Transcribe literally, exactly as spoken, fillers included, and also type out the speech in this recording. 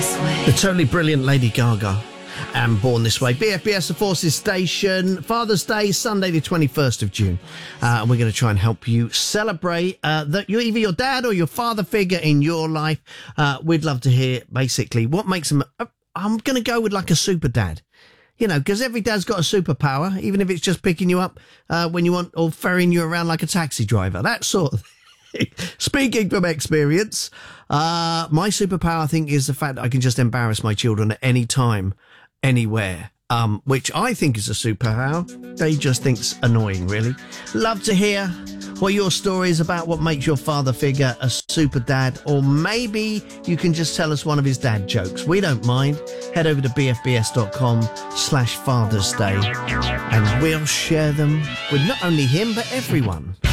way. The totally brilliant Lady Gaga and Born This Way. B F B S, the Forces Station. Father's Day, Sunday the twenty-first of June. Uh, and we're going to try and help you celebrate uh, that you're either your dad or your father figure in your life. Uh, we'd love to hear, basically, what makes them... Uh, I'm going to go with like a super dad. You know, because every dad's got a superpower, even if it's just picking you up uh, when you want, or ferrying you around like a taxi driver. That sort of thing. Speaking from experience, uh, my superpower, I think, is the fact that I can just embarrass my children at any time, anywhere, um, which I think is a superpower. They just think's annoying, really. Love to hear what your story is about, what makes your father figure a super dad, or maybe you can just tell us one of his dad jokes. We don't mind. Head over to bfbs.com slash Father's Day and we'll share them with not only him, but everyone.